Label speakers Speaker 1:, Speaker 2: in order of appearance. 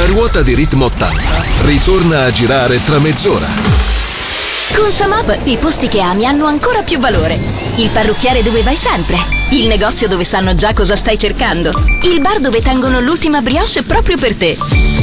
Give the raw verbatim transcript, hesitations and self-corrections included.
Speaker 1: La ruota di Ritmo ottanta ritorna a girare tra mezz'ora.
Speaker 2: Con Samab i posti che ami hanno ancora più valore. Il parrucchiere dove vai sempre. Il negozio dove sanno già cosa stai cercando. Il bar dove tengono l'ultima brioche proprio per te.